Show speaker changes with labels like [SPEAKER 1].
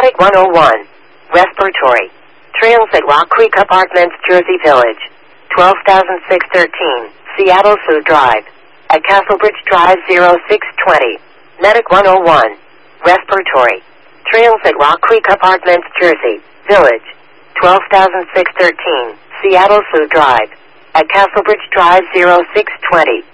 [SPEAKER 1] Medic 101. Respiratory. Trails at Rock Creek Apartments, Jersey Village. 12,613. Seattle Food Drive. At Castlebridge Drive 0620. Medic 101. Respiratory. Trails at Rock Creek Apartments, Jersey Village. 12,613. Seattle Food Drive. At Castlebridge Drive 0620.